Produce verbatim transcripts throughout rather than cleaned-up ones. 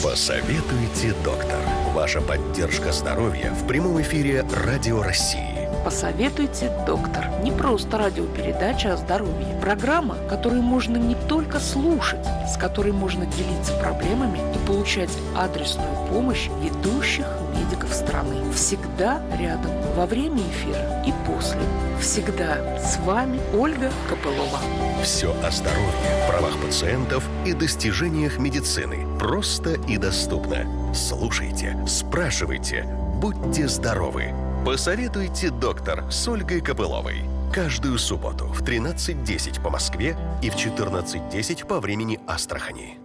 Посоветуйте, доктор. Ваша поддержка здоровья в прямом эфире Радио России. Посоветуйте, доктор. Не просто радиопередача о здоровье. Программа, которую можно не только слушать, с которой можно делиться проблемами и получать адресную помощь ведущих медиков страны. Всегда рядом, во время эфира и после. Всегда с вами Ольга Копылова. Все о здоровье, правах пациентов и достижениях медицины. Просто и доступно. Слушайте, спрашивайте, будьте здоровы. Посоветуйте, доктор, с Ольгой Копыловой. Каждую субботу в тринадцать десять по Москве и в четырнадцать десять по времени Астрахани.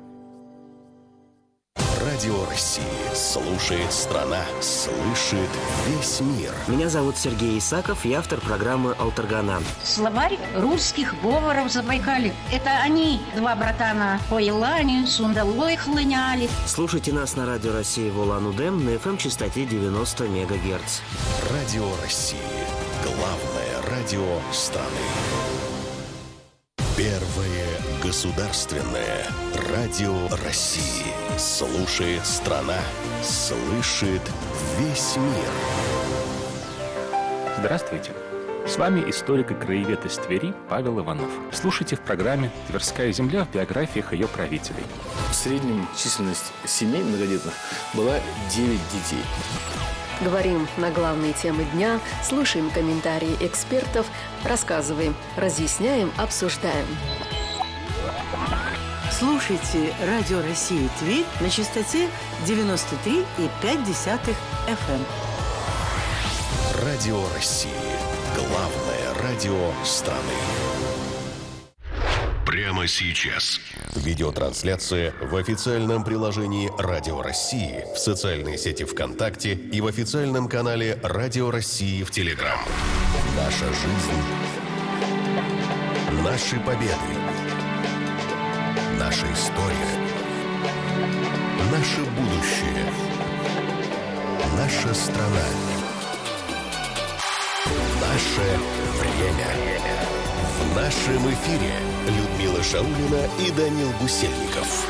Радио России. Слушает страна, слышит весь мир. Меня зовут Сергей Исаков, я автор программы «Алтаргана». Словарь русских говоров Забайкалья. Это они, два братана, по Елане, Сундалой хлыняли. Слушайте нас на Радио России в Улан-Удэ на эф эм-частоте девяносто мегагерц. Радио России. Главное радио страны. Первое государственное радио России. Слушает страна, слышит весь мир. Здравствуйте. С вами историк и краевед из Твери Павел Иванов. Слушайте в программе «Тверская земля» в биографиях ее правителей. В среднем численность семей многодетных была девять детей. Говорим на главные темы дня, слушаем комментарии экспертов, рассказываем, разъясняем, обсуждаем. Слушайте Радио России Тверь на частоте девяносто три и пять десятых эф эм. Радио России. Главное радио страны. Прямо сейчас. Видеотрансляция в официальном приложении Радио России, в социальной сети ВКонтакте и в официальном канале Радио России в Телеграм. Наша жизнь. Наши победы. Наша история. Наше будущее. Наша страна. Наше время. В нашем эфире Людмила Шаулина и Данил Гусельников.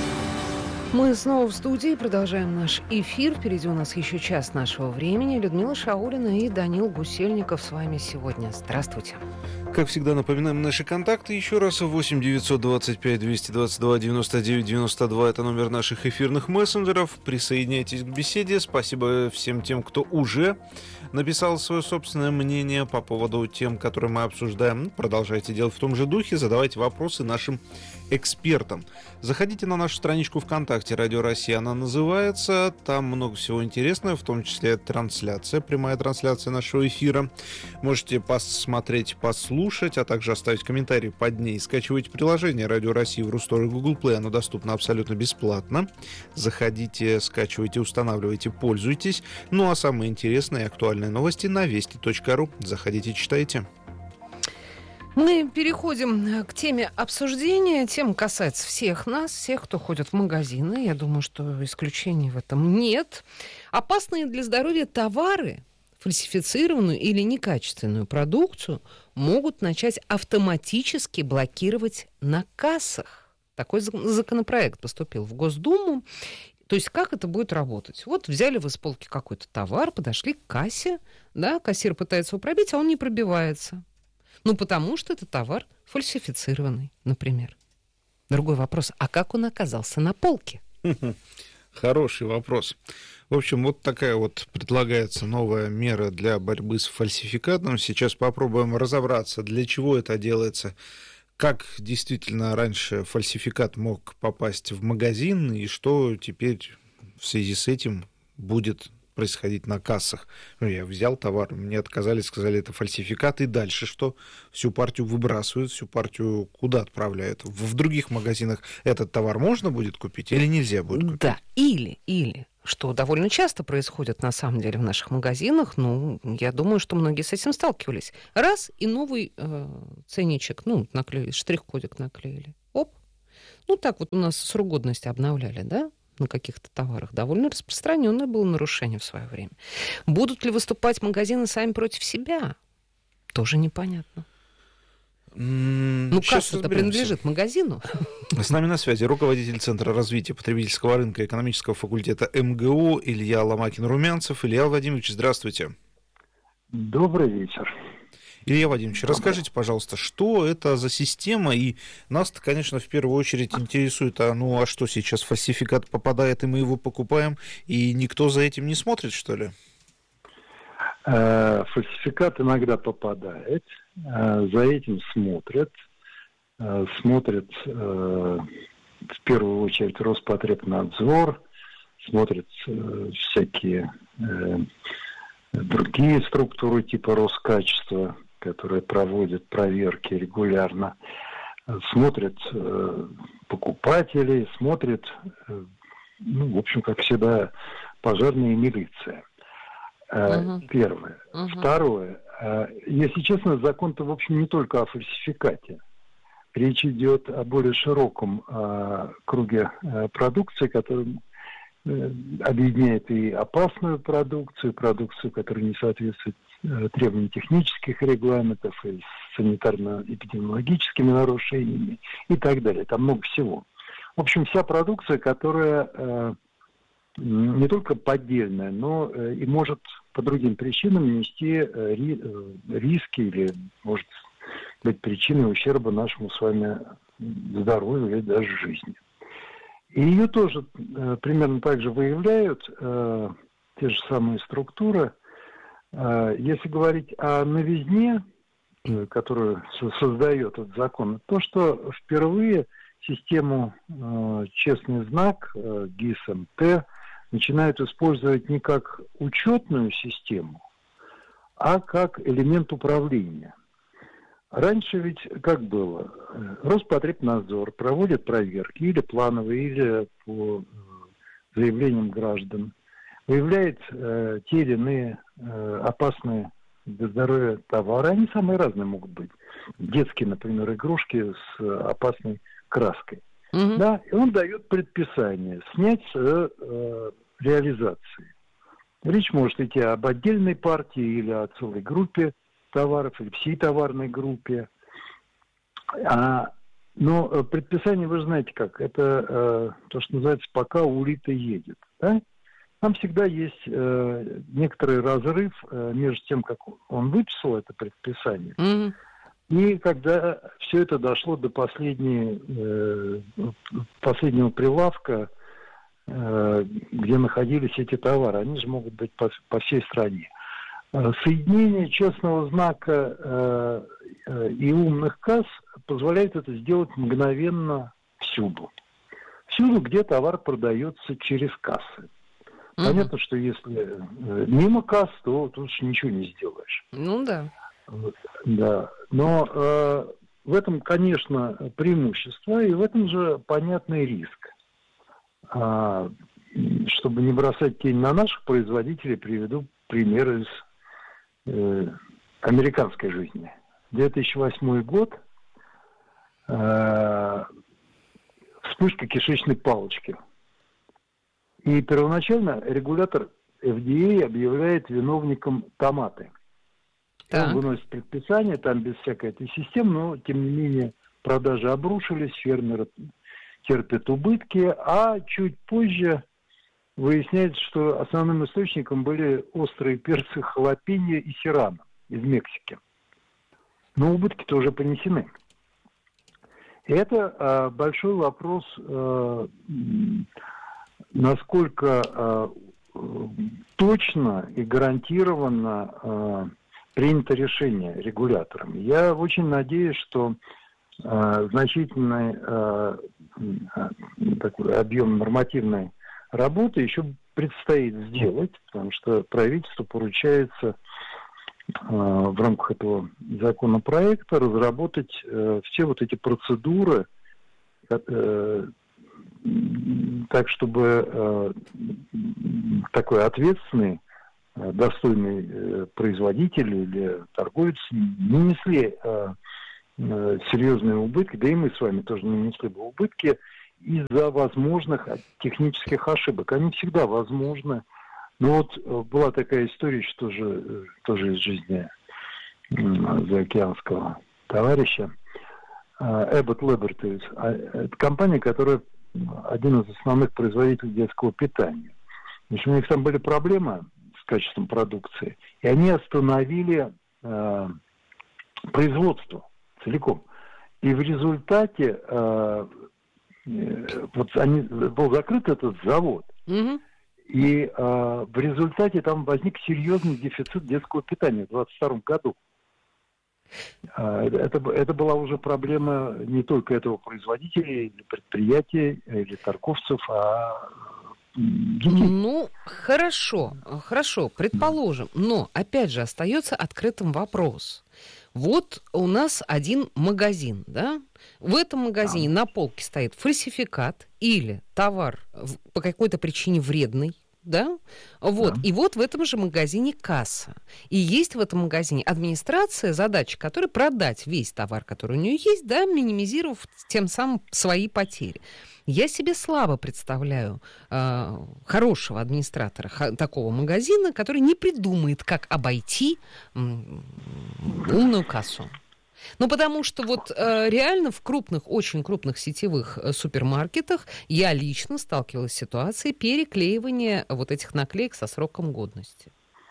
Мы снова в студии, продолжаем наш эфир. Впереди у нас еще час нашего времени. Людмила Шаулина и Данил Гусельников с вами сегодня. Здравствуйте. Как всегда, напоминаем наши контакты еще раз. восемь девятьсот двадцать пять двести двадцать два девяносто девять девяносто два. Это номер наших эфирных мессенджеров. Присоединяйтесь к беседе. Спасибо всем тем, кто уже написал свое собственное мнение по поводу тем, которые мы обсуждаем. Продолжайте делать в том же духе. Задавайте вопросы нашим экспертам. Заходите на нашу страничку ВКонтакте «Радио Россия». Она называется. Там много всего интересного, в том числе трансляция, прямая трансляция нашего эфира. Можете посмотреть, послушать, а также оставить комментарий под ней. Скачивайте приложение «Радио России» в Рустор и Google Play. Оно доступно абсолютно бесплатно. Заходите, скачивайте, устанавливайте, пользуйтесь. Ну а самые интересные и актуальные новости на вести точка ру. Заходите, читайте. Мы переходим к теме обсуждения. Тема касается всех нас, всех, кто ходит в магазины. Я думаю, что исключений в этом нет. Опасные для здоровья товары, фальсифицированную или некачественную продукцию могут начать автоматически блокировать на кассах. Такой законопроект поступил в Госдуму. То есть как это будет работать? Вот взяли вы с полки какой-то товар, подошли к кассе, да, кассир пытается его пробить, а он не пробивается. Ну, потому что это товар фальсифицированный, например. Другой вопрос, а как он оказался на полке? Хороший вопрос. В общем, вот такая вот предлагается новая мера для борьбы с фальсификатом. Сейчас попробуем разобраться, для чего это делается, как действительно раньше фальсификат мог попасть в магазин и что теперь в связи с этим будет происходить на кассах. Ну, я взял товар, мне отказали, сказали, это фальсификат, и дальше что? Всю партию выбрасывают, всю партию куда отправляют? В, в других магазинах этот товар можно будет купить или нельзя будет купить? Да, или, или, что довольно часто происходит на самом деле в наших магазинах, ну, я думаю, что многие с этим сталкивались. Раз, и новый э, ценничек, ну, наклеили, штрих-кодик наклеили. Оп. Ну, так вот у нас срок годности обновляли, да? На каких-то товарах. Довольно распространенное было нарушение в свое время. Будут ли выступать магазины сами против себя? Тоже непонятно. Ну, касса-то принадлежит магазину. С нами на связи руководитель Центра развития потребительского рынка экономического факультета эм гэ у Илья Ломакин-Румянцев. Илья Владимирович, здравствуйте. Добрый вечер. Илья Владимирович, расскажите, пожалуйста, что это за система? И нас-то, конечно, в первую очередь интересует, а ну а что сейчас, фальсификат попадает, и мы его покупаем, и никто за этим не смотрит, что ли? Фальсификат иногда попадает, за этим смотрят. Смотрят в первую очередь Роспотребнадзор, смотрят всякие другие структуры типа Роскачества, которые проводят проверки регулярно. Смотрят покупатели, смотрят, ну, в общем, как всегда, пожарная и милиция. Uh-huh. Первое. Uh-huh. Второе. Если честно, закон-то, в общем, не только о фальсификате. Речь идет о более широком а, круге а, продукции, который а, объединяет и опасную продукцию, продукцию, которая не соответствует а, требованиям технических регламентов, и с санитарно-эпидемиологическими нарушениями и так далее. Там много всего. В общем, вся продукция, которая а, не только поддельная, но э, и может по другим причинам нести э, ри, э, риски или может быть причиной ущерба нашему с вами здоровью или даже жизни. И ее тоже э, примерно так же выявляют э, те же самые структуры. Э, если говорить о новизне, э, которую создает этот закон, то, что впервые систему э, «Честный знак» э, ГИС-МТ начинают использовать не как учетную систему, а как элемент управления. Раньше ведь как было? Роспотребнадзор проводит проверки или плановые, или по заявлениям граждан, выявляет э, те или иные э, опасные для здоровья товары. Они самые разные могут быть. Детские, например, игрушки с опасной краской. Mm-hmm. Да, и он дает предписание снять с э, реализации. Речь может идти об отдельной партии или о целой группе товаров, или всей товарной группе. А, но предписание, вы же знаете как, это э, то, что называется «пока улита едет». Да? Там всегда есть э, некоторый разрыв э, между тем, как он выписал это предписание, mm-hmm. и когда все это дошло до последней, э, последнего прилавка, э, где находились эти товары. Они же могут быть по, по всей стране. Соединение честного знака э, э, и умных касс позволяет это сделать мгновенно всюду. Всюду, где товар продается через кассы. Mm-hmm. Понятно, что если э, мимо касс, то тут же ничего не сделаешь. Ну да. Да, но э, в этом, конечно, преимущество, и в этом же понятный риск. А, чтобы не бросать тень на наших производителей, приведу пример из э, американской жизни. две тысячи восьмой год, э, вспышка кишечной палочки. И первоначально регулятор эф ди эй объявляет виновником томаты. Так. Он выносит предписание, там без всякой этой системы, но, тем не менее, продажи обрушились, фермеры терпят убытки, а чуть позже выясняется, что основным источником были острые перцы халапеньо и серрано из Мексики. Но убытки-то уже понесены. И это а, большой вопрос, а, насколько а, точно и гарантированно а, принято решение регулятором. Я очень надеюсь, что э, значительный э, такой объем нормативной работы еще предстоит сделать, потому что правительству поручается э, в рамках этого законопроекта разработать э, все вот эти процедуры, э, так, чтобы э, такой ответственный достойный э, производитель или торговец не несли э, э, серьезные убытки, да и мы с вами тоже не несли бы убытки из-за возможных технических ошибок. Они всегда возможны. Но вот э, была такая история, что же, э, тоже из жизни э, заокеанского товарища. Abbott Laboratories. Это компания, которая один из основных производителей детского питания. Значит, у них там были проблемы с качеством продукции, и они остановили э, производство целиком. И в результате э, э, вот они, был закрыт этот завод. Mm-hmm. И э, в результате там возник серьезный дефицит детского питания в двадцать втором году. Э, это, это была уже проблема не только этого производителя, или предприятия, или торговцев, а детей. Ну, хорошо, хорошо, предположим. Но, опять же, остается открытым вопрос. Вот у нас один магазин, да? В этом магазине на полке стоит фальсификат или товар по какой-то причине вредный, да? Вот. Да. И вот в этом же магазине касса. И есть в этом магазине администрация, задача которой продать весь товар, который у нее есть, да, минимизировав тем самым свои потери. Я себе слабо представляю э, хорошего администратора х- такого магазина, который не придумает, как обойти м- умную кассу. Ну, потому что вот э, реально в крупных, очень крупных сетевых э, супермаркетах я лично сталкивалась с ситуацией переклеивания вот этих наклеек со сроком годности.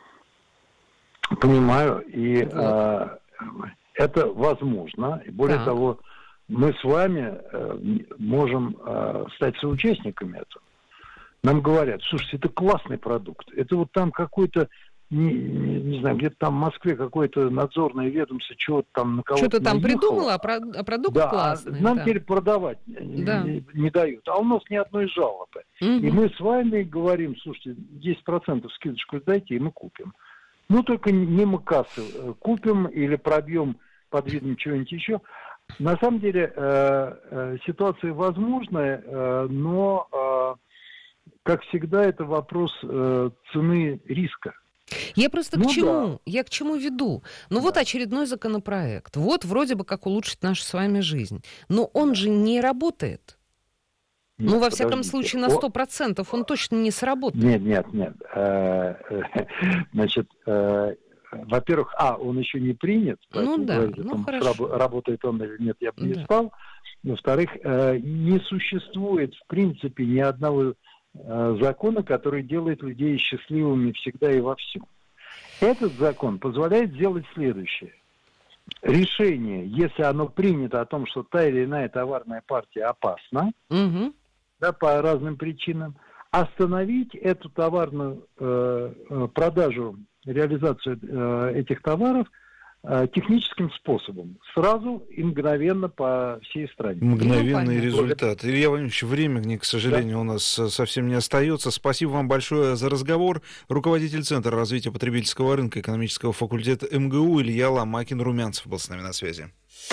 Понимаю. И вот. э, это возможно. И более так. того, мы с вами э, можем э, стать соучастниками этого. Нам говорят, слушайте, это классный продукт. Это вот там какой-то, не, не, не знаю, где-то там в Москве какое-то надзорное ведомство, чего-то там на кого-то Что-то там наехало. придумало, а, про, а продукт да, классный. Нам да. теперь продавать да. не, не дают. А у нас ни одной жалобы. Угу. И мы с вами говорим, слушайте, десять процентов скидочку дайте, и мы купим. Ну, только не мы кассы купим или пробьем под видом чего-нибудь еще. На самом деле э, э, ситуация возможная, э, но, э, как всегда, это вопрос э, цены риска. Я просто ну, к чему? Да. Я к чему веду? Ну да. Вот очередной законопроект. Вот вроде бы как улучшить нашу с вами жизнь. Но он же не работает. Нет, ну, во подождите. всяком случае, на сто процентов он точно не сработает. Нет, нет, нет. Значит, во-первых, а, он еще не принят. Ну да, говорить, ну том, хорошо. Работает он или нет, я бы не да. стал. Во-вторых, не существует, в принципе, ни одного закона, который делает людей счастливыми всегда и во всем. Этот закон позволяет сделать следующее. Решение, если оно принято о том, что та или иная товарная партия опасна, угу. да, по разным причинам, остановить эту товарную э, продажу, реализацию э, этих товаров э, техническим способом. Сразу и мгновенно по всей стране. Мгновенный ну, результат. Илья Владимирович, времени, к сожалению, да. у нас совсем не остается. Спасибо вам большое за разговор. Руководитель Центра развития потребительского рынка экономического факультета эм гэ у Илья Ломакин-Румянцев был с нами на связи.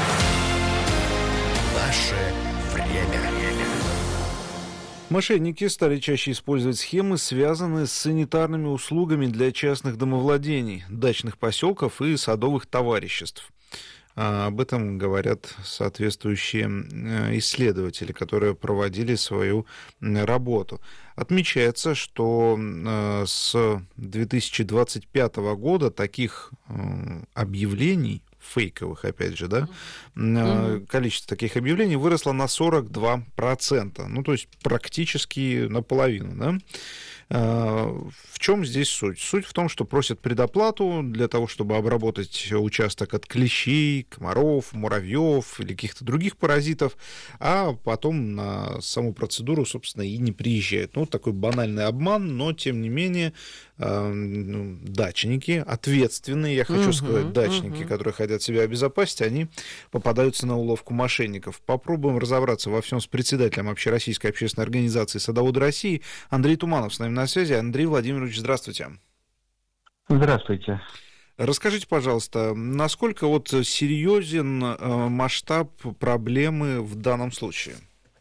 Наше время. Мошенники стали чаще использовать схемы, связанные с санитарными услугами для частных домовладений, дачных поселков и садовых товариществ. Об этом говорят соответствующие исследователи, которые проводили свою работу. Отмечается, что с две тысячи двадцать пятого года таких объявлений, фейковых, опять же, да, mm-hmm. количество таких объявлений выросло на сорок два процента, ну, то есть практически наполовину, да. В чем здесь суть? Суть в том, что просят предоплату для того, чтобы обработать участок от клещей, комаров, муравьев или каких-то других паразитов, а потом на саму процедуру, собственно, и не приезжают. Ну, такой банальный обман, но, тем не менее, дачники, ответственные, я хочу uh-huh, сказать, дачники, uh-huh. которые хотят себя обезопасить, они попадаются на уловку мошенников. Попробуем разобраться во всем с председателем Общероссийской общественной организации «Садоводы России» Андрей Туманов с нами на связи. Андрей Владимирович, здравствуйте. Здравствуйте. Расскажите, пожалуйста, насколько вот серьезен масштаб проблемы в данном случае?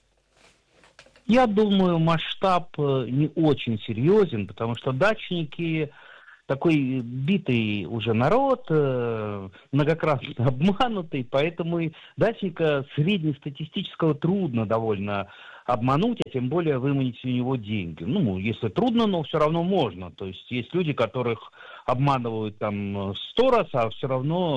Я думаю, масштаб не очень серьезен, потому что дачники такой битый уже народ, многократно обманутый, поэтому и дачника среднестатистического трудно довольно обмануть, а тем более выманить у него деньги. Ну, если трудно, но все равно можно. То есть есть люди, которых обманывают там сто раз, а все равно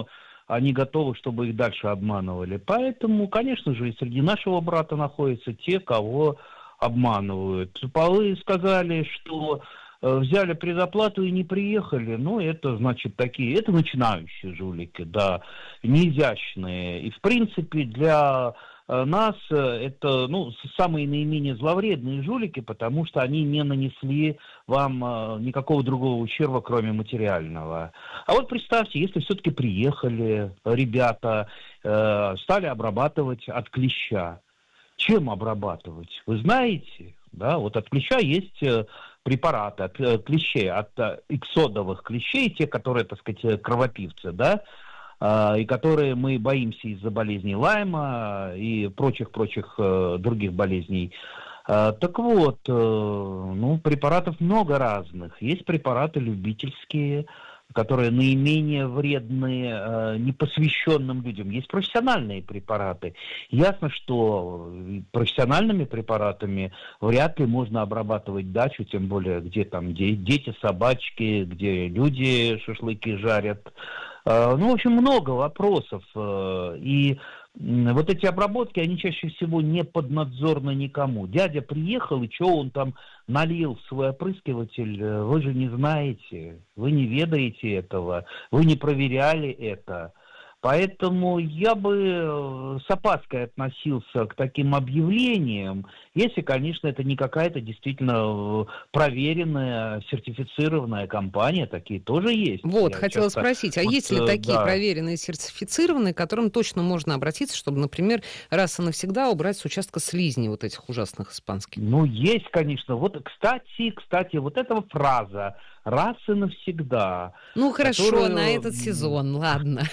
они готовы, чтобы их дальше обманывали. Поэтому, конечно же, и среди нашего брата находятся те, кого обманывают. Вы сказали, что взяли предоплату и не приехали. Ну, это, значит, такие, это начинающие жулики, да, неизящные. И, в принципе, для нас это, ну, самые наименее зловредные жулики, потому что они не нанесли вам никакого другого ущерба, кроме материального. А вот представьте, если все-таки приехали ребята, стали обрабатывать от клеща. Чем обрабатывать? Вы знаете, да, вот от клеща есть препараты от клещей, от иксодовых клещей, те, которые, так сказать, кровопивцы, да, и которые мы боимся из-за болезней Лайма и прочих-прочих других болезней. Так вот, ну, препаратов много разных. Есть препараты любительские, которые наименее вредны э, непосвященным людям. Есть профессиональные препараты. Ясно, что профессиональными препаратами вряд ли можно обрабатывать дачу, тем более, где там де- дети, собачки, где люди шашлыки жарят. Э, ну, в общем, много вопросов. Э, и вот эти обработки, они чаще всего не поднадзорны никому. Дядя приехал, и что он там налил в свой опрыскиватель, вы же не знаете, вы не ведаете этого, вы не проверяли это. Поэтому я бы с опаской относился к таким объявлениям, если, конечно, это не какая-то действительно проверенная, сертифицированная компания, такие тоже есть. Вот, я хотела часто... спросить, а вот, есть ли такие да. проверенные, сертифицированные, к которым точно можно обратиться, чтобы, например, раз и навсегда убрать с участка слизни вот этих ужасных испанских? Ну, есть, конечно. Вот, кстати, кстати, вот эта фраза «раз и навсегда». Ну, хорошо, которую... на этот сезон, ладно.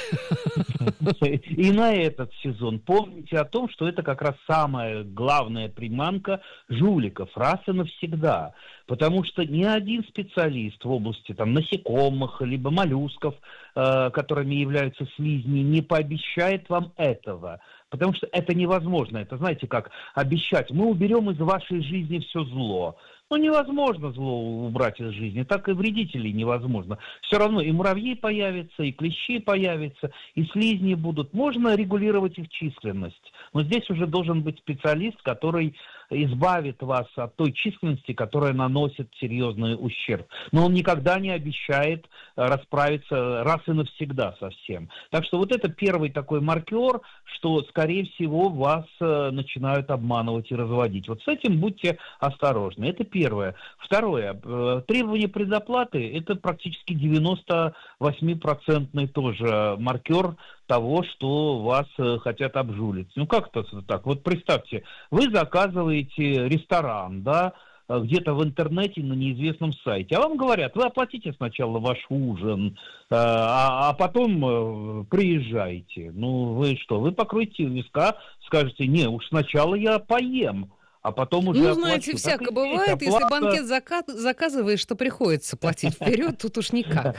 И на этот сезон. Помните о том, что это как раз самая главная приманка жуликов, раз и навсегда. Потому что ни один специалист в области там, насекомых, либо моллюсков, э, которыми являются слизни, не пообещает вам этого. Потому что это невозможно. Это, знаете, как обещать, мы уберем из вашей жизни все зло. Ну, невозможно зло убрать из жизни, так и вредителей невозможно. Все равно и муравьи появятся, и клещи появятся, и слизни будут. Можно регулировать их численность, но здесь уже должен быть специалист, который избавит вас от той численности, которая наносит серьезный ущерб. Но он никогда не обещает расправиться раз и навсегда со всем. Так что вот это первый такой маркер, что, скорее всего, вас начинают обманывать и разводить. Вот с этим будьте осторожны. Это первое. Второе. Требование предоплаты – это практически девяносто восемь процентов тоже маркер того, что вас хотят обжулить. Ну, как-то так. Вот представьте, вы заказываете ресторан, да, где-то в интернете на неизвестном сайте, а вам говорят, вы оплатите сначала ваш ужин, а, а потом приезжайте. Ну, вы что, вы покроете виска, скажете, не, уж сначала я поем. А потом уже ну, оплачу. знаете, всяко так бывает, оплата... если банкет зака... заказываешь, то приходится платить вперед, тут уж никак.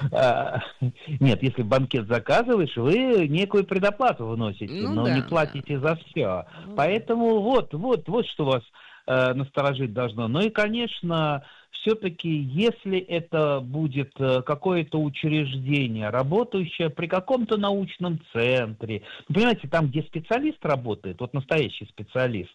Нет, если банкет заказываешь, вы некую предоплату вносите, ну, но да, не платите да. за все. Ну, поэтому вот, вот, вот что вас э, насторожить должно. Ну и, конечно, все-таки, если это будет какое-то учреждение, работающее при каком-то научном центре, ну, понимаете, там, где специалист работает, вот настоящий специалист,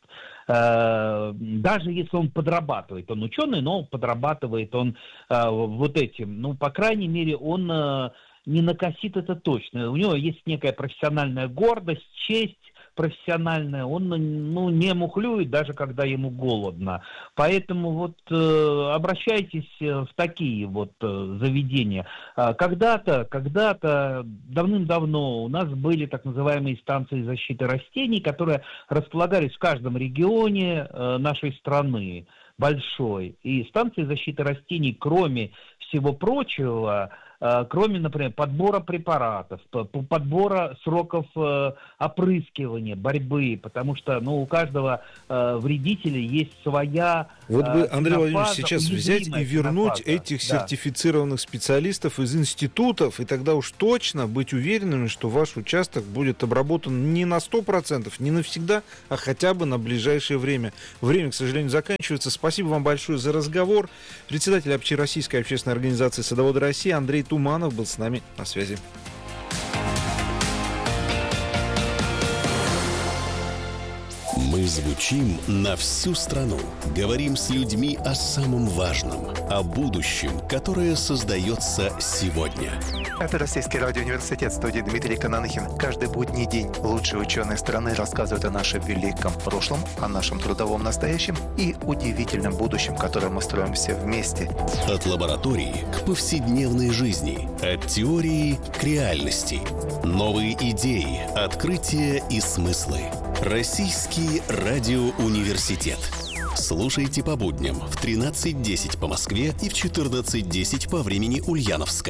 э, даже если он подрабатывает, он ученый, но подрабатывает он э, вот этим, ну, по крайней мере, он э, не накосит это точно. У него есть некая профессиональная гордость, честь, профессиональная, он ну, не мухлюет, даже когда ему голодно. Поэтому вот э, обращайтесь в такие вот э, заведения. Когда-то, когда-то, давным-давно у нас были так называемые станции защиты растений, которые располагались в каждом регионе э, нашей страны, большой. И станции защиты растений, кроме всего прочего, кроме, например, подбора препаратов, подбора сроков опрыскивания, борьбы, потому что ну, у каждого вредителя есть своя... Вот бы, Андрей Владимирович, сейчас взять и вернуть этих да. сертифицированных специалистов из институтов, и тогда уж точно быть уверенными, что ваш участок будет обработан не на сто процентов, не навсегда, а хотя бы на ближайшее время. Время, к сожалению, заканчивается. Спасибо вам большое за разговор. Председатель Общероссийской общественной организации «Садоводы России» Андрей Туманов был с нами на связи. Мы звучим на всю страну. Говорим с людьми о самом важном, о будущем, которое создается сегодня. Это Российский радиоуниверситет, в студии Дмитрий Кананахин. Каждый будний день лучшие ученые страны рассказывают о нашем великом прошлом, о нашем трудовом настоящем и удивительном будущем, которое мы строим все вместе. От лаборатории к повседневной жизни, от теории к реальности. Новые идеи, открытия и смыслы. Российский радиоуниверситет. Слушайте по будням в тринадцать десять по Москве и в четырнадцать десять по времени Ульяновска.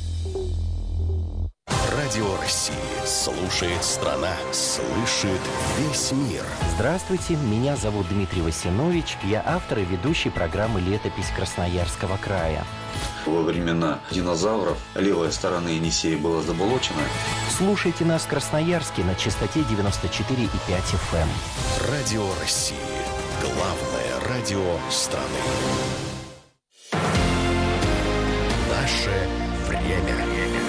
Радио России. Слушает страна, слышит весь мир. Здравствуйте, меня зовут Дмитрий Васинович. Я автор и ведущий программы «Летопись Красноярского края». Во времена динозавров левая сторона Енисея была заболочена. Слушайте нас в Красноярске на частоте девяносто четыре и пять эф эм. Радио России. Главное радио страны. Наше время.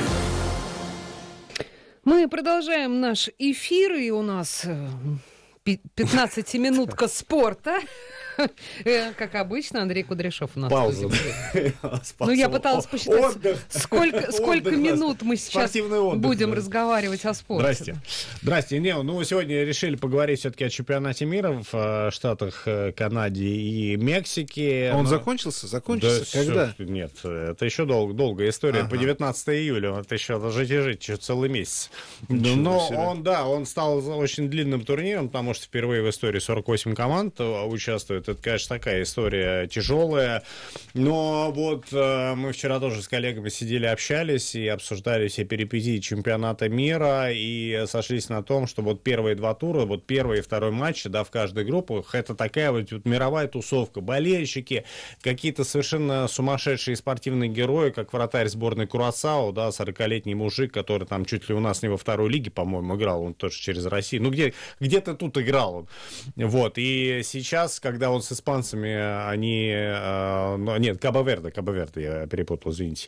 Мы продолжаем наш эфир, и у нас пятнадцатиминутка спорта. Как обычно, Андрей Кудряшов у нас. Пауза. Ну, я пыталась посчитать, сколько, сколько минут мы сейчас будем разговаривать о спорте. Здрасте. Здрасте. Не, ну, сегодня решили поговорить все-таки о чемпионате мира в Штатах, Канаде и Мексике. Он Но... закончился? Закончился? Да, когда? Все, нет, это еще дол- долгая история. Ага. По девятнадцатого июля. Это еще жить и жить, еще целый месяц. Ничего Но себе. он, да, он стал очень длинным турниром, потому что впервые в истории сорок восемь команд участвуют. Это, конечно, такая история тяжелая. Но вот э, мы вчера тоже с коллегами сидели, общались и обсуждали все перипетии чемпионата мира и сошлись на том, что вот первые два тура, вот первый и второй матч, да, в каждой группе, это такая вот, вот мировая тусовка. Болельщики, какие-то совершенно сумасшедшие спортивные герои, как вратарь сборной Курасао, да, сорокалетний мужик, который там чуть ли у нас не во второй лиге, по-моему, играл, он тоже через Россию. Ну, где, где-то тут играл он. Вот, и сейчас, когда он с испанцами, они... Э, ну, нет, Кабо-Верде, Кабо-Верде, я перепутал, извините.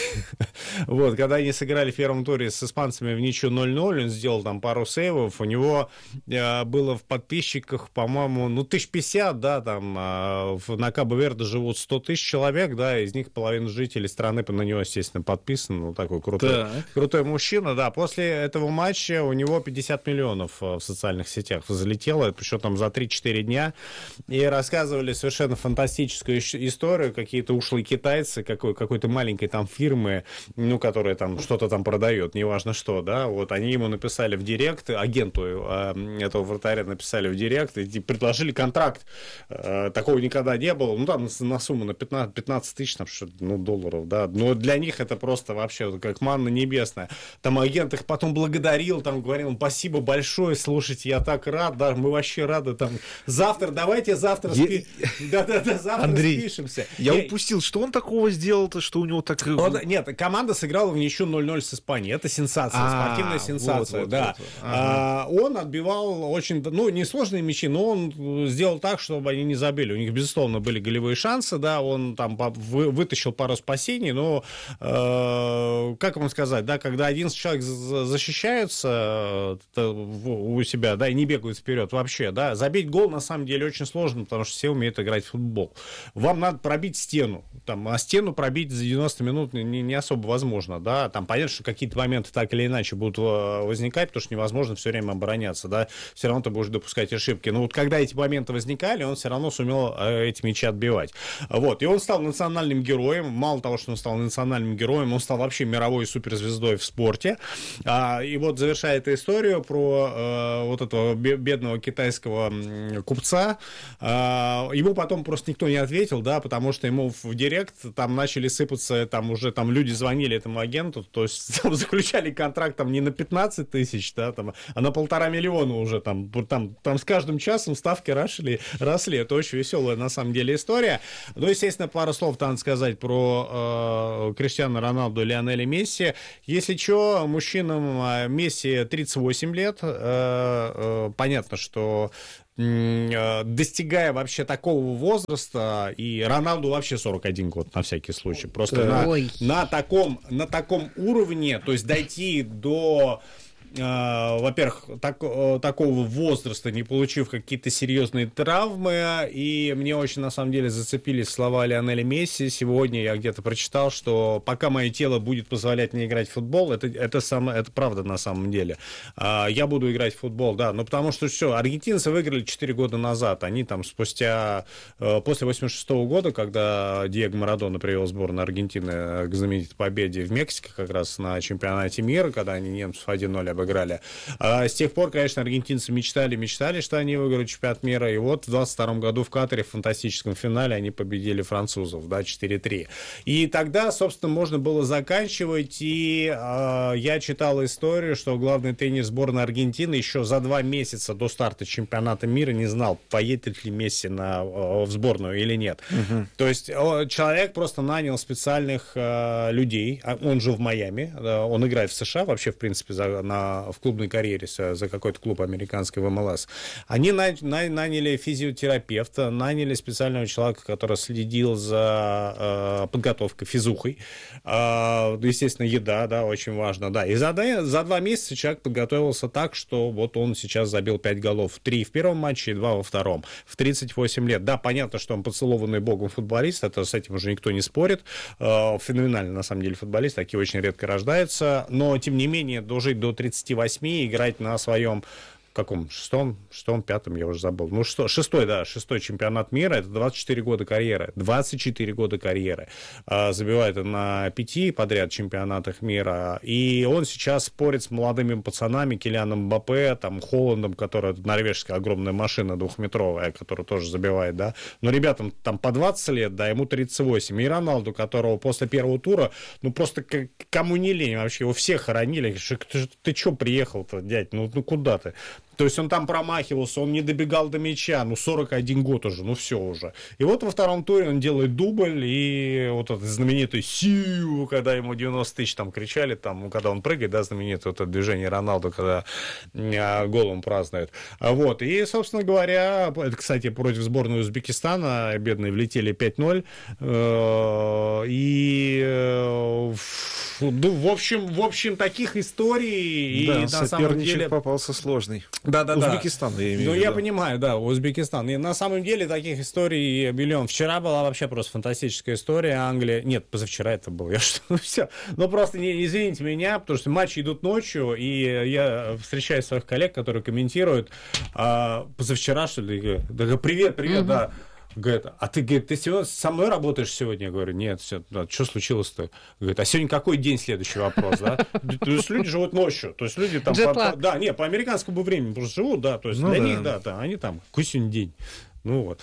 Вот, когда они сыграли в первом туре с испанцами в ничью ноль ноль, он сделал там пару сейвов, у него э, было в подписчиках, по-моему, ну, тысяч пятьдесят, да, там, э, на Кабо-Верде живут сто тысяч человек, да, из них половина жителей страны на него, естественно, подписан, ну, такой крутой, крутой мужчина, да. После этого матча у него пятьдесят миллионов в социальных сетях залетело, причем там за три-четыре дня, и рассказывали совершенно фантастическую историю, какие-то ушлые китайцы, какой, какой-то маленькой там фирмы, ну, которая там что-то там продает, неважно что, да, вот они ему написали в директ, агенту э, этого вратаря написали в директ и предложили контракт, э, такого никогда не было, ну, там на сумму на пятнадцать, пятнадцать тысяч, там, ну, долларов, да, но для них это просто вообще как манна небесная, там агент их потом благодарил, там говорил, спасибо большое, слушайте, я так рад, да, мы вообще рады, там, завтра, давайте завтра спи... Да-да-да, завтра Андрей, спишемся. Я, я упустил, что он такого сделал-то, что у него так... Он, нет, команда сыграла в ничью ноль ноль с Испанией. Это сенсация, а, спортивная сенсация, вот, да. Вот, вот. Ага. А, он отбивал очень, ну, несложные мячи, но он сделал так, чтобы они не забили. У них, безусловно, были голевые шансы, да, он там вы, вытащил пару спасений, но, э, как вам сказать, да, когда одиннадцать человек защищаются у себя, да, и не бегают вперед вообще, да, забить гол, на самом деле, очень сложно, потому что все умеют играть в футбол. Вам надо пробить стену, там, а стену пробить за девяносто минут не, не особо возможно, да, там понятно, что какие-то моменты так или иначе будут возникать, потому что невозможно все время обороняться, да, все равно ты будешь допускать ошибки, но вот когда эти моменты возникали, он все равно сумел эти мячи отбивать, вот, и он стал национальным героем, мало того, что он стал национальным героем, он стал вообще мировой суперзвездой в спорте, а, и вот завершая эту историю про э, вот этого бедного китайского купца, э, ему потом просто никто не ответил, да, потому что ему в директ там начали сыпаться, там уже там люди звонили этому агенту, то есть там заключали контракт там не на пятнадцать тысяч, да, там, а на полтора миллиона уже там, там, там с каждым часом ставки росли, росли. Это очень веселая на самом деле история. Ну, естественно, пару слов надо сказать про э, Криштиану Роналду и Лионеля Месси. Если что, мужчинам Месси тридцать восемь лет, э, э, понятно, что достигая вообще такого возраста, и Роналду вообще сорок один год, на всякий случай, просто на, на, таком, на таком уровне, то есть дойти до э, во-первых, так, э, такого возраста, не получив какие-то серьезные травмы, и мне очень, на самом деле, зацепились слова Лионеля Месси. Сегодня я где-то прочитал, что пока мое тело будет позволять мне играть в футбол, это, это, самое, это правда на самом деле. Э, я буду играть в футбол, да, ну потому что все, аргентинцы выиграли четыре года назад, они там спустя, э, после восемьдесят шестого года, когда Диего Марадона привел сборную Аргентины к знаменитой победе в Мексике, как раз на чемпионате мира, когда они немцев один ноль обыграли. А с тех пор, конечно, аргентинцы мечтали, мечтали, что они выиграют чемпионат мира, и вот в двадцать втором году в Катаре в фантастическом финале они победили французов, да, четыре три. И тогда, собственно, можно было заканчивать, и э, я читал историю, что главный тренер сборной Аргентины еще за два месяца до старта чемпионата мира не знал, поедет ли Месси на, э, в сборную или нет. Угу. То есть э, человек просто нанял специальных э, людей, он жил в Майами, э, он играет в США, вообще, в принципе, за, на, в клубной карьере за какой-то клуб американский в эм эл эс. Они на, на, наняли физиотерапевта, наняли специального человека, который следил за э, подготовкой, физухой. Э, естественно, еда, да, очень важно, да. И за, за два месяца человек подготовился так, что вот он сейчас забил пять голов. Три в первом матче и два во втором. В тридцать восемь лет. Да, понятно, что он поцелованный богом футболист, это с этим уже никто не спорит. Э, феноменальный, на самом деле, футболист, такие очень редко рождаются. Но, тем не менее, дожить до тридцати восьми и играть на своем каком? Шестом, шестом, пятом, я уже забыл. Ну, что, шестой, да, шестой чемпионат мира, это двадцать четыре года карьеры. двадцать четыре года карьеры. А, забивает на пяти подряд чемпионатах мира. И он сейчас спорит с молодыми пацанами, Килианом Мбаппе, там, Холландом, который норвежская огромная машина двухметровая, которая тоже забивает, да. Но ребятам там по двадцать лет, да, ему тридцать восемь. И Роналду, которого после первого тура, ну, просто к- кому не лень вообще, его все хоронили. Ты, ты что приехал-то, дядь, ну, ну куда ты? То есть он там промахивался, он не добегал до мяча, ну, сорок один год уже, ну, все уже. И вот во втором туре он делает дубль, и вот этот знаменитый «Сиу», когда ему девяносто тысяч там кричали, там, когда он прыгает, да, знаменитое вот это движение Роналду, когда а, голом празднует. Вот, и, собственно говоря, это, кстати, против сборной Узбекистана, бедные влетели пять ноль, и, ну, в общем, в общем, таких историй, да, и на самом деле... попался сложный. Да, да, да. Узбекистан, я имею в виду. Ну, я да. понимаю, да, Узбекистан. И на самом деле таких историй миллион. Вчера была вообще просто фантастическая история. Англия... Нет, позавчера это было. Я что, все. Ну, просто не, извините меня, потому что матчи идут ночью, и я встречаю своих коллег, которые комментируют. А, позавчера, что ли? Да, привет, привет, угу. да. Говорит, а ты, говорит, ты сегодня со мной работаешь сегодня? Я говорю, нет, все, да, что случилось-то? Говорит, а сегодня какой день? Следующий вопрос, да? То есть люди живут ночью, то есть люди там... По, да, не, по американскому времени просто живут, да, то есть ну, для да. них, да, да, они там, какой сегодня день? Ну вот.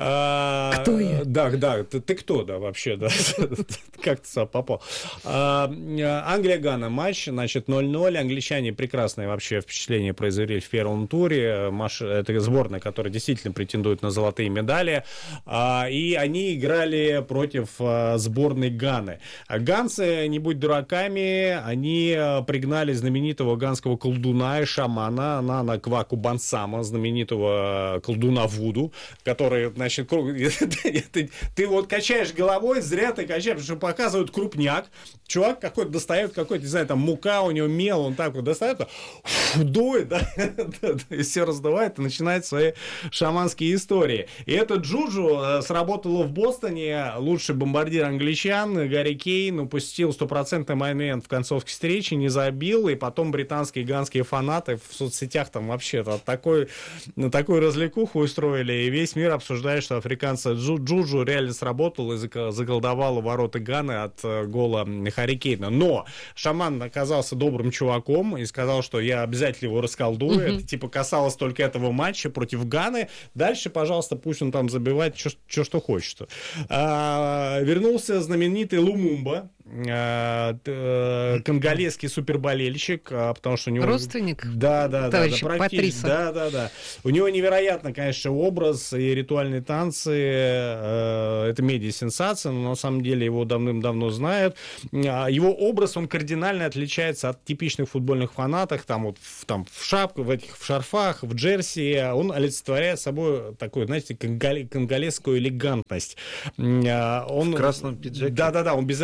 А, кто я? Да, да, ты, ты кто, да, вообще, да? Как ты сюда попал? А, Англия-Гана матч, значит, ноль ноль. Англичане прекрасное вообще впечатление произвели в первом туре. Это сборная, которая действительно претендует на золотые медали. А, и они играли против а, сборной Ганы. А ганцы, не будь дураками, они пригнали знаменитого ганского колдуна и шамана Нана Кваку Бансама, знаменитого колдуна Вуду, который, значит, ты, ты вот качаешь головой, зря ты качаешь, потому что показывают крупняк. Чувак какой-то достает, какой-то, не знаю, там мука, у него мел, он так вот достает, фу, дует, да, и все раздувает, и начинает свои шаманские истории. И этот Джуджу сработало в Бостоне, лучший бомбардир англичан, Гарри Кейн упустил стопроцентный момент в концовке встречи, не забил, и потом британские ганские фанаты в соцсетях там вообще такой, такую развлекуху устроили, и весь мир обсуждает, что африканца Джуджу реально сработал и заколдовал ворота Ганы от гола Гарри Кейна. Но шаман оказался добрым чуваком и сказал, что я обязательно его расколдую. Mm-hmm. Это типа касалось только этого матча против Ганы. Дальше, пожалуйста, пусть он там забивает, что, что хочет. А, вернулся знаменитый Лумумба, конголезский суперболельщик, потому что у него... Родственник? Да, да, да. Товарища да, Патриса. Да, да, да. У него невероятно, конечно, образ и ритуальные танцы. Это медиа-сенсация, но на самом деле его давным-давно знают. Его образ, он кардинально отличается от типичных футбольных фанатов. Там вот в, там, в шапках, в этих в шарфах, в джерси. Он олицетворяет собой такую, знаете, конголезскую элегантность. Он, в красном пиджаке. Да, да, да. Он безупречным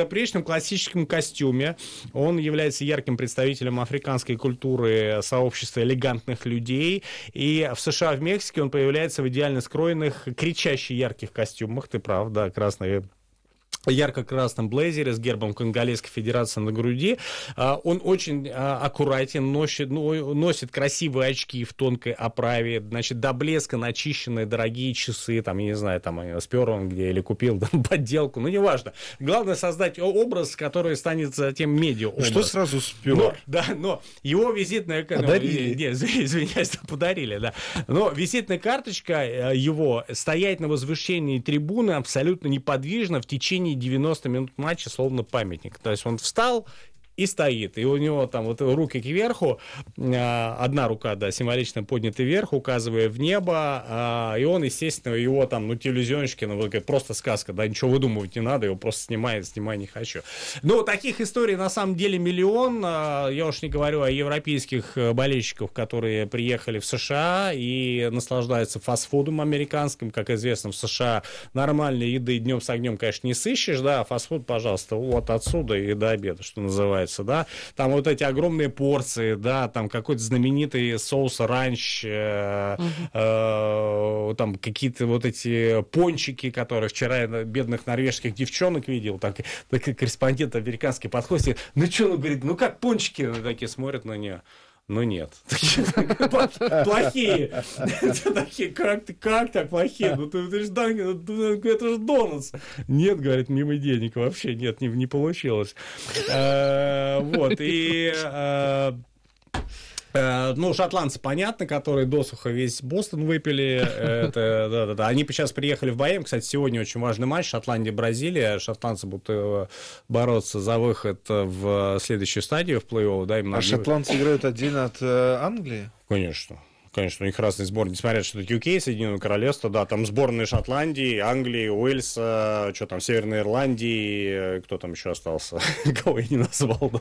классическом костюме. Он является ярким представителем африканской культуры, сообщества элегантных людей. И в США, в Мексике он появляется в идеально скроенных, кричащих ярких костюмах. Ты прав, да, красные... ярко-красном блейзере с гербом Конголезской Федерации на груди. Он очень аккуратен, носит, ну, носит красивые очки в тонкой оправе, значит, до блеска начищенные дорогие часы, там, я не знаю, там, спер он где или купил там, подделку, ну, неважно. Главное создать образ, который станет затем медиа-образ. Что сразу спер? Но, да, но его визитная... Подарили? Нет, извиняюсь, подарили, да. Но визитная карточка его стоять на возвышении трибуны абсолютно неподвижно в течение девяносто минут матча, словно памятник. То есть он встал и стоит. И у него там вот руки кверху, одна рука, да, символично поднята вверх, указывая в небо, и он, естественно, его там, ну, телевизионщики, ну, просто сказка, да, ничего выдумывать не надо, его просто снимает, снимай не хочу. Но таких историй на самом деле миллион. Я уж не говорю о европейских болельщиках, которые приехали в США и наслаждаются фастфудом американским. Как известно, в США нормальной еды днем с огнем, конечно, не сыщешь, да, фастфуд, пожалуйста, вот отсюда и до обеда, что называется. Да, там вот эти огромные порции, да, там какой-то знаменитый соус ранч, э, э, там какие-то вот эти пончики, которые вчера я бедных норвежских девчонок видел, так, так корреспондент американский подходит, ну что, ну, говорит, ну как пончики, ну, такие смотрят на нее. Ну нет. Плохие. Такие, как ты, как так плохие? Ну ты же Данкин, это же Донатс. Нет, говорит, мимо денег вообще нет, не получилось. Вот, и... Ну, шотландцы, понятно, которые досуха весь Бостон выпили. Это, да, да, да. Они сейчас приехали в Майами. Кстати, сегодня очень важный матч. Шотландия-Бразилия. Шотландцы будут бороться за выход в следующую стадию в плей-офф. Да, а шотландцы играют отдельно от э, Англии? Конечно. Конечно, у них разные сборные. Несмотря, что это ю кей, Соединенное Королевство, да, там сборные Шотландии, Англии, Уэльса, что там, Северной Ирландии, кто там еще остался, кого я не назвал,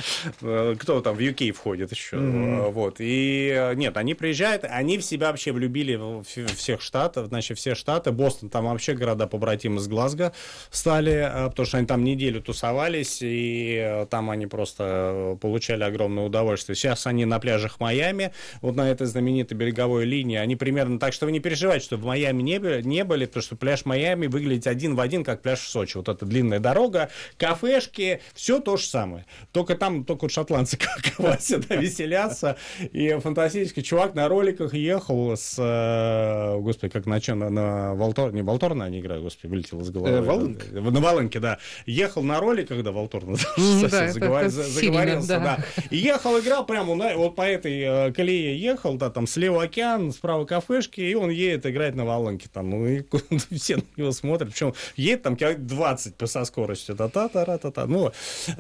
да. Кто там в ю кей входит еще, mm-hmm. вот. И нет, они приезжают, они в себя вообще влюбили всех штатов, значит, все штаты. Бостон, там вообще города побратимы с Глазго стали, потому что они там неделю тусовались, и там они просто получали огромное удовольствие. Сейчас они на пляжах Майами, вот на этой знаменитой береговой линии, они примерно так, что вы не переживайте, что в Майами не были, не были, потому что пляж Майами выглядит один в один, как пляж в Сочи. Вот эта длинная дорога, кафешки, все то же самое. Только там, только вот шотландцы, как Вася, да, веселятся. И фантастический чувак на роликах ехал с, господи, как на чем, на, на Волтор, не Волторна они играют, господи, вылетел из головы. Волынка? На Волынке, да. Ехал на роликах, да, Волторна, совсем заговорился, да. И ехал, играл прямо вот по этой колее ехал, да, там слева океан, справа кафешки, и он едет, играет на волынке там, ну, и все на него смотрят, причем едет там километров двадцать со скоростью, та-та-та-та-та, ну,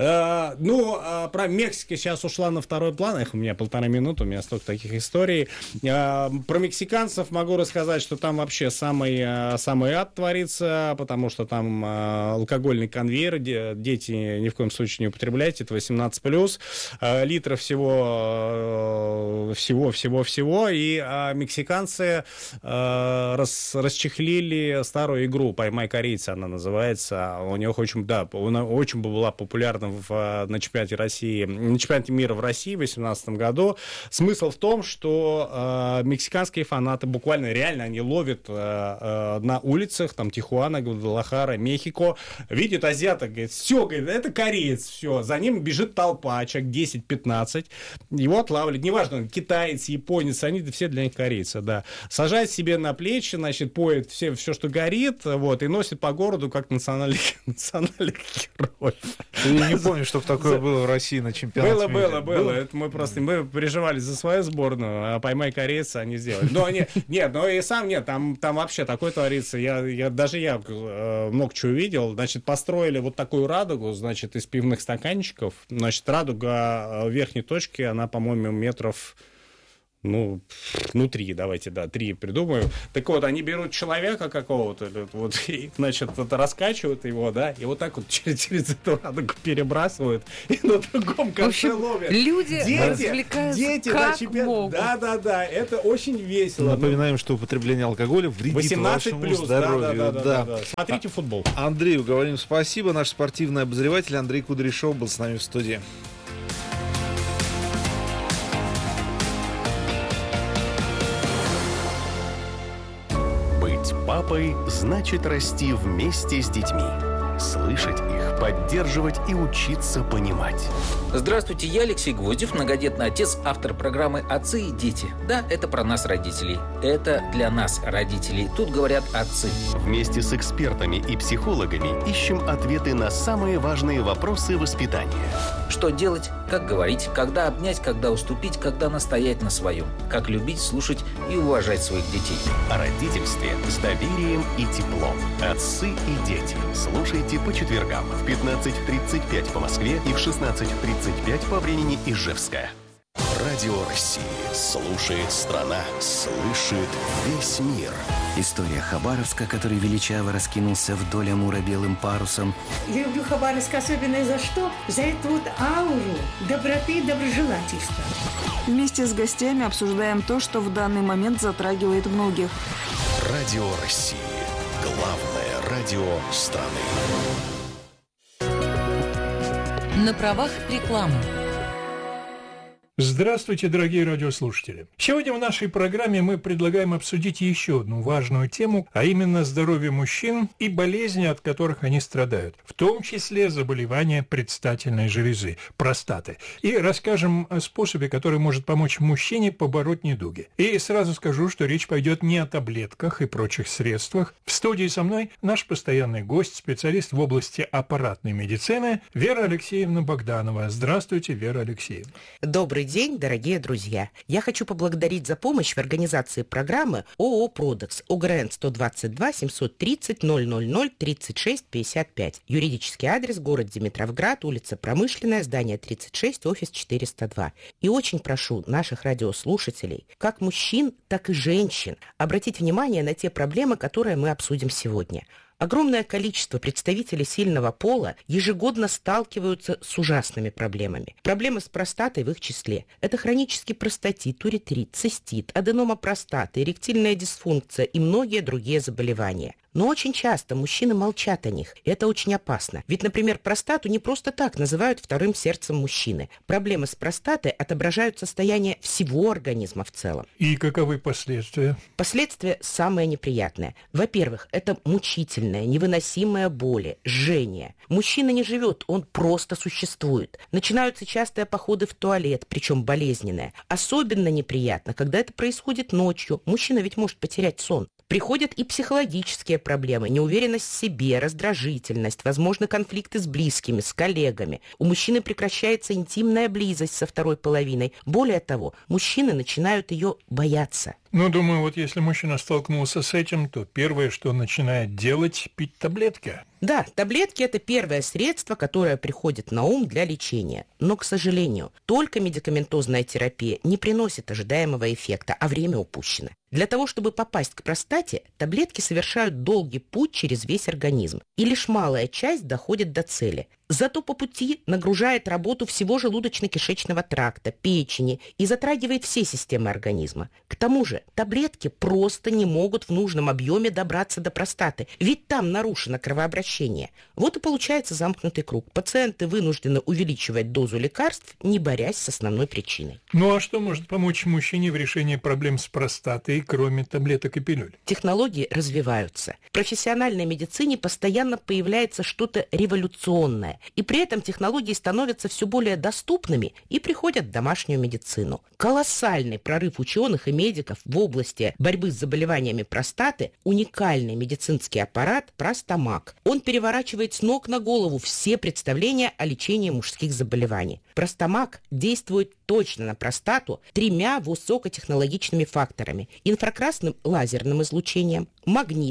э, ну, э, про Мексику сейчас ушла на второй план, их у меня полтора минуты, у меня столько таких историй, э, про мексиканцев могу рассказать, что там вообще самый, э, самый ад творится, потому что там э, алкогольный конвейер, де, дети ни в коем случае не употребляйте, это восемнадцать плюс, э, литров всего, э, всего, всего, всего, и а, мексиканцы а, рас, расчехлили старую игру «Поймай корейца», она называется. У них очень, да, она очень была популярна в, на чемпионате России, на чемпионате мира в России в две тысячи восемнадцатом году. Смысл в том, что а, мексиканские фанаты буквально реально они ловят а, а, на улицах, там Тихуана, Гвадалахара, Мехико, видят азиата, говорит, все, говорит, это кореец, все, за ним бежит толпа, человек десять-пятнадцать, его отлавливают, неважно, китаец, японец, они все для них корейцы, да. Сажает себе на плечи, значит, поет все, все, что горит, вот, и носит по городу как национальных, национальных героев. Я не помню, чтобы такое было в России на чемпионате было, мира. Было, было, было. Это мы просто, мы переживали за свою сборную, а «Поймай корейца» они сделали. Но они, нет, но и сам нет, там, там вообще такое творится. Я, я, даже я э, много чего видел. Значит, построили вот такую радугу, значит, из пивных стаканчиков. Значит, радуга в верхней точке, она, по-моему, метров... Ну, ну, три, давайте, да, три придумаем. Так вот, они берут человека какого-то, вот, и, значит, вот, раскачивают его, да, и вот так вот через, через эту радугу перебрасывают, и на другом конце ловят. Люди дети, развлекаются дети, как да, чемпион... могут. Да, да, да, это очень весело. Напоминаем, что употребление алкоголя вредит восемнадцать плюс, вашему здоровью. Да, да, да, да. да, да. Смотрите футбол. Андрею говорим спасибо. Наш спортивный обозреватель Андрей Кудряшов был с нами в студии. Быть папой значит расти вместе с детьми. Слышать их, поддерживать и учиться понимать. Здравствуйте, я Алексей Гвоздев, многодетный отец, автор программы «Отцы и дети». Да, это про нас, родителей. Это для нас, родителей. Тут говорят отцы. Вместе с экспертами и психологами ищем ответы на самые важные вопросы воспитания. Что делать, как говорить, когда обнять, когда уступить, когда настоять на своем. Как любить, слушать и уважать своих детей. О родительстве с доверием и теплом. Отцы и дети. Слушайте по четвергам в пятнадцать тридцать пять по Москве и в шестнадцать тридцать пять по времени Ижевска. Радио России. Слушает страна. Слышит весь мир. История Хабаровска, который величаво раскинулся вдоль Амура белым парусом. Я люблю Хабаровск особенно за что? За эту вот ауру доброты и доброжелательства. Вместе с гостями обсуждаем то, что в данный момент затрагивает многих. Радио России. Главное радио страны. На правах рекламы. Здравствуйте, дорогие радиослушатели! Сегодня в нашей программе мы предлагаем обсудить еще одну важную тему, а именно здоровье мужчин и болезни, от которых они страдают, в том числе заболевания предстательной железы, простаты. И расскажем о способе, который может помочь мужчине побороть недуги. И сразу скажу, что речь пойдет не о таблетках и прочих средствах. В студии со мной наш постоянный гость, специалист в области аппаратной медицины Вера Алексеевна Богданова. Здравствуйте, Вера Алексеевна. Добрый день, дорогие друзья. Я хочу поблагодарить за помощь в организации программы ООО «Продекс», ОГРН сто двадцать два семьсот тридцать ноль ноль ноль тридцать шесть пятьдесят пять. Юридический адрес: город Димитровград, улица Промышленная, здание тридцать шесть, офис четыреста два. И очень прошу наших радиослушателей, как мужчин, так и женщин, обратить внимание на те проблемы, которые мы обсудим сегодня. Огромное количество представителей сильного пола ежегодно сталкиваются с ужасными проблемами. Проблемы с простатой в их числе. Это хронический простатит, уретрит, цистит, аденома простаты, эректильная дисфункция и многие другие заболевания. Но очень часто мужчины молчат о них. И это очень опасно. Ведь, например, простату не просто так называют вторым сердцем мужчины. Проблемы с простатой отображают состояние всего организма в целом. И каковы последствия? Последствия самые неприятные. Во-первых, это мучительная, невыносимая боль, жжение. Мужчина не живет, он просто существует. Начинаются частые походы в туалет, причем болезненные. Особенно неприятно, когда это происходит ночью. Мужчина ведь может потерять сон. Приходят и психологические проблемы, неуверенность в себе, раздражительность, возможно, конфликты с близкими, с коллегами. У мужчины прекращается интимная близость со второй половиной. Более того, мужчины начинают ее бояться. Ну, думаю, вот если мужчина столкнулся с этим, то первое, что он начинает делать, пить таблетки. Да, таблетки – это первое средство, которое приходит на ум для лечения. Но, к сожалению, только медикаментозная терапия не приносит ожидаемого эффекта, а время упущено. Для того, чтобы попасть к простате, таблетки совершают долгий путь через весь организм, и лишь малая часть доходит до цели. Зато по пути нагружает работу всего желудочно-кишечного тракта, печени и затрагивает все системы организма. К тому же таблетки просто не могут в нужном объеме добраться до простаты, ведь там нарушено кровообращение. Вот и получается замкнутый круг. Пациенты вынуждены увеличивать дозу лекарств, не борясь с основной причиной. Ну а что может помочь мужчине в решении проблем с простатой, кроме таблеток и пилюль? Технологии развиваются. В профессиональной медицине постоянно появляется что-то революционное. И при этом технологии становятся все более доступными и приходят в домашнюю медицину. Колоссальный прорыв ученых и медиков в области борьбы с заболеваниями простаты – уникальный медицинский аппарат «Простомаг». Он переворачивает с ног на голову все представления о лечении мужских заболеваний. «Простомаг» действует точно на простату тремя высокотехнологичными факторами – инфракрасным лазерным излучением, магнитом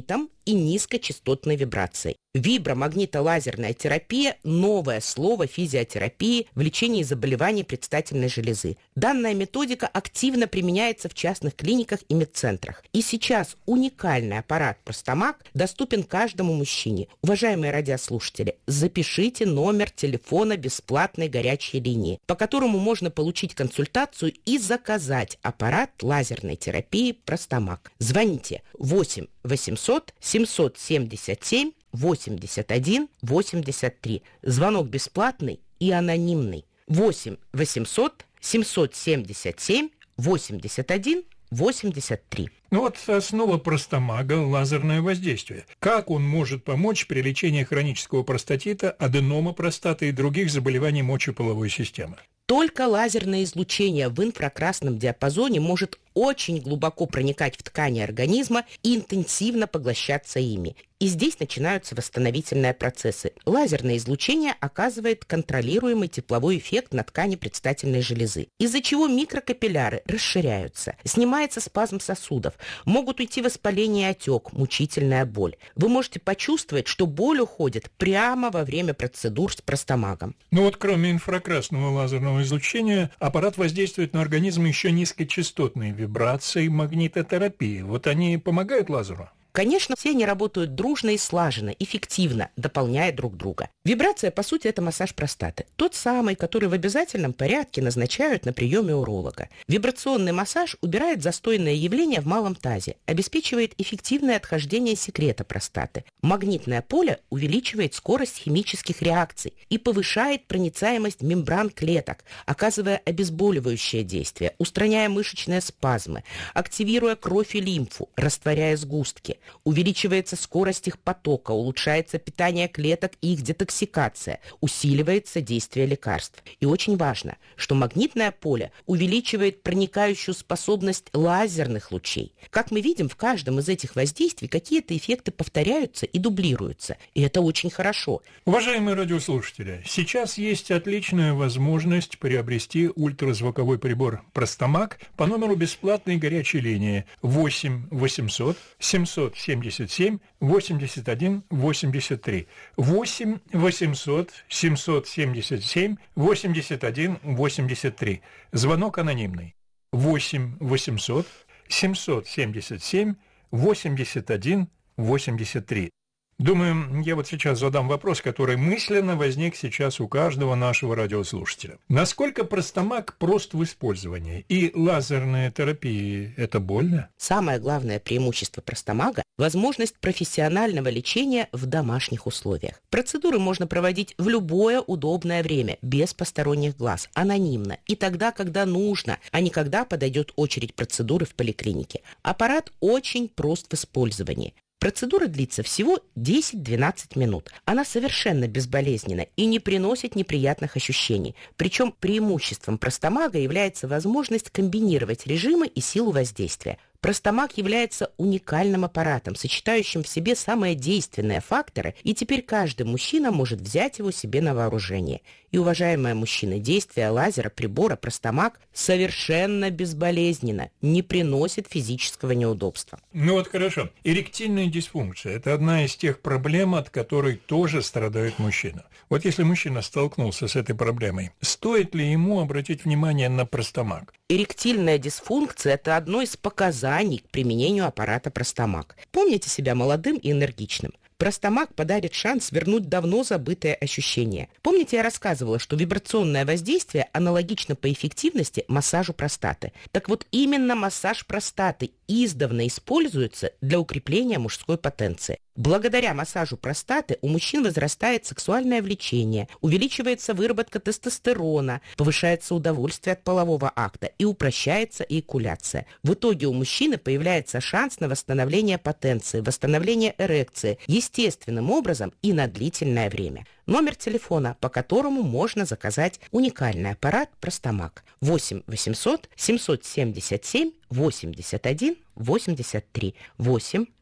и низкочастотной вибрацией. Вибромагнитолазерная терапия – новое слово физиотерапии в лечении заболеваний предстательной железы. Данная методика активно применяется в частных клиниках и медцентрах. И сейчас уникальный аппарат «Простомаг» доступен каждому мужчине. Уважаемые радиослушатели, запишите номер телефона бесплатной горячей линии, по которому можно получить консультацию и заказать аппарат лазерной терапии «Простомаг». Звоните восемь восемьсот семьсот семьдесят семь восемьдесят один восемьдесят три. Звонок бесплатный и анонимный. восемь восемьсот семьсот семьдесят семь восемьдесят один восемьдесят три. Ну вот основа простомага – лазерное воздействие. Как он может помочь при лечении хронического простатита, аденома простаты и других заболеваний мочеполовой системы? Только лазерное излучение в инфракрасном диапазоне может очень глубоко проникать в ткани организма и интенсивно поглощаться ими. И здесь начинаются восстановительные процессы. Лазерное излучение оказывает контролируемый тепловой эффект на ткани предстательной железы, из-за чего микрокапилляры расширяются, снимается спазм сосудов, могут уйти воспаление и отек, мучительная боль. Вы можете почувствовать, что боль уходит прямо во время процедур с простомагом. Ну вот кроме инфракрасного лазерного излучения, аппарат воздействует на организм еще низкочастотной вибрацией магнитотерапии. Вот они помогают лазеру? Конечно, все они работают дружно и слаженно, эффективно, дополняя друг друга. Вибрация, по сути, это массаж простаты. Тот самый, который в обязательном порядке назначают на приеме уролога. Вибрационный массаж убирает застойное явление в малом тазе, обеспечивает эффективное отхождение секрета простаты. Магнитное поле увеличивает скорость химических реакций и повышает проницаемость мембран клеток, оказывая обезболивающее действие, устраняя мышечные спазмы, активируя кровь и лимфу, растворяя сгустки. Увеличивается скорость их потока, улучшается питание клеток и их детоксикация, усиливается действие лекарств. И очень важно, что магнитное поле увеличивает проникающую способность лазерных лучей. Как мы видим, в каждом из этих воздействий какие-то эффекты повторяются и дублируются. И это очень хорошо. Уважаемые радиослушатели, сейчас есть отличная возможность приобрести ультразвуковой прибор «Простомаг» по номеру бесплатной горячей линии восемь восемьсот семьсот семьдесят семь восемьдесят один восемьдесят три. восемь восемьсот семьсот семьдесят семь восемьдесят один восемьдесят три. Звонок анонимный. восемь восемьсот семьсот семьдесят семь восемьдесят один восемьдесят три. Думаю, я вот сейчас задам вопрос, который мысленно возник сейчас у каждого нашего радиослушателя. Насколько простомаг прост в использовании? И лазерная терапия – это больно? Самое главное преимущество простомага – возможность профессионального лечения в домашних условиях. Процедуры можно проводить в любое удобное время, без посторонних глаз, анонимно, и тогда, когда нужно, а не когда подойдет очередь процедуры в поликлинике. Аппарат очень прост в использовании. Процедура длится всего десять-двенадцать минут. Она совершенно безболезненна и не приносит неприятных ощущений. Причем преимуществом простомага является возможность комбинировать режимы и силу воздействия. Простомаг является уникальным аппаратом, сочетающим в себе самые действенные факторы, и теперь каждый мужчина может взять его себе на вооружение. И, уважаемые мужчины, действие лазера прибора простомаг совершенно безболезненно, не приносит физического неудобства. Ну вот хорошо. Эректильная дисфункция – это одна из тех проблем, от которой тоже страдает мужчина. Вот если мужчина столкнулся с этой проблемой, стоит ли ему обратить внимание на простомаг? Эректильная дисфункция – это одно из показаний к применению аппарата простомаг. Помните себя молодым и энергичным. Простомаг подарит шанс вернуть давно забытые ощущения. Помните, я рассказывала, что вибрационное воздействие аналогично по эффективности массажу простаты. Так вот, именно массаж простаты издавна используется для укрепления мужской потенции. Благодаря массажу простаты у мужчин возрастает сексуальное влечение, увеличивается выработка тестостерона, повышается удовольствие от полового акта и упрощается эякуляция. В итоге у мужчины появляется шанс на восстановление потенции, восстановление эрекции естественным образом и на длительное время. Номер телефона, по которому можно заказать уникальный аппарат «Простомаг» восемь восемьсот семьсот семьдесят семь восемьдесят один восемьдесят три. восемь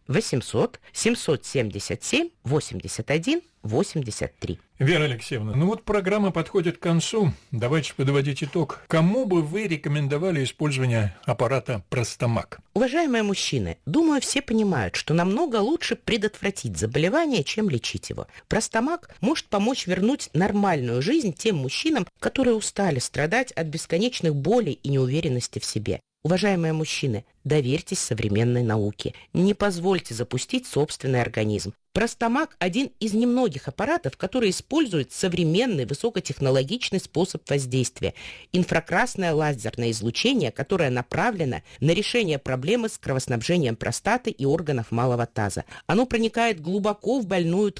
восемьсот семьсот семьдесят семь восемьдесят один восемьдесят три. Вера Алексеевна, ну вот программа подходит к концу. Давайте подводить итог. Кому бы вы рекомендовали использование аппарата Простомак? Уважаемые мужчины, думаю, все понимают, что намного лучше предотвратить заболевание, чем лечить его. Простомак может помочь вернуть нормальную жизнь тем мужчинам, которые устали страдать от бесконечных болей и неуверенности в себе. Уважаемые мужчины, доверьтесь современной науке. Не позвольте запустить собственный организм. Простомак – один из немногих аппаратов, который использует современный высокотехнологичный способ воздействия – инфракрасное лазерное излучение, которое направлено на решение проблемы с кровоснабжением простаты и органов малого таза. Оно проникает глубоко в больную ткань